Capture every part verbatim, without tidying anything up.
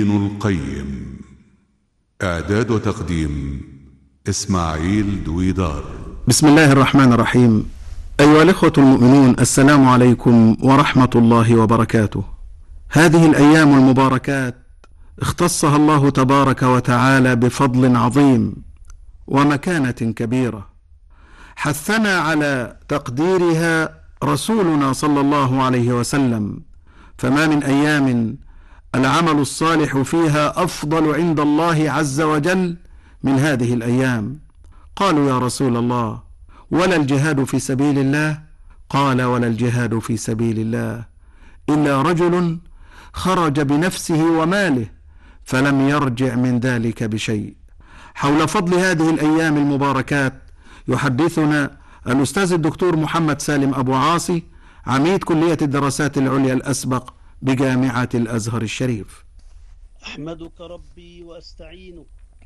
ابن القيم. إعداد وتقديم إسماعيل دويدار. بسم الله الرحمن الرحيم. أيها الإخوة المؤمنون، السلام عليكم ورحمة الله وبركاته. هذه الأيام المباركات اختصها الله تبارك وتعالى بفضل عظيم ومكانة كبيرة، حثنا على تقديرها رسولنا صلى الله عليه وسلم، فما من أيام العمل الصالح فيها أفضل عند الله عز وجل من هذه الأيام. قالوا يا رسول الله، ولا الجهاد في سبيل الله؟ قال ولا الجهاد في سبيل الله إلا رجل خرج بنفسه وماله فلم يرجع من ذلك بشيء. حول فضل هذه الأيام المباركات يحدثنا الأستاذ الدكتور محمد سالم أبو عاصي، عميد كلية الدراسات العليا الأسبق بجامعة الأزهر الشريف. أحمدك ربي وأستعينك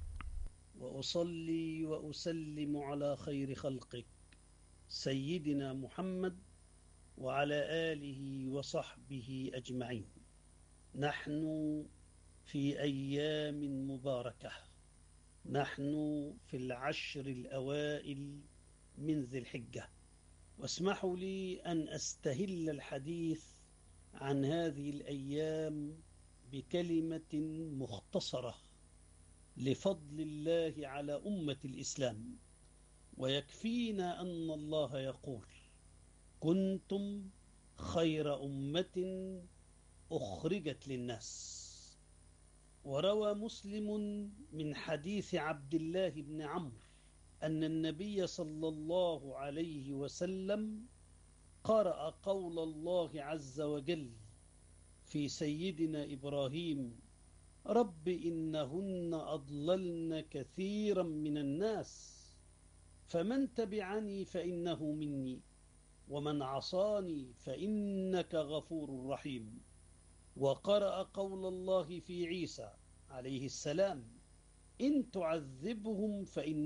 وأصلي وأسلم على خير خلقك سيدنا محمد وعلى آله وصحبه أجمعين. نحن في أيام مباركة، نحن في العشر الأوائل من ذي الحجة، واسمحوا لي أن أستهل الحديث عن هذه الأيام بكلمة مختصرة لفضل الله على أمة الإسلام. ويكفينا أن الله يقول: كنتم خير أمة أخرجت للناس. وروى مسلم من حديث عبد الله بن عمرو أن النبي صلى الله عليه وسلم قرأ قول الله عز وجل في سيدنا إبراهيم: رب إنهن أضللن كثيرا من الناس فمن تبعني فإنه مني ومن عصاني فإنك غفور رحيم. وقرأ قول الله في عيسى عليه السلام: إن تعذبهم فإن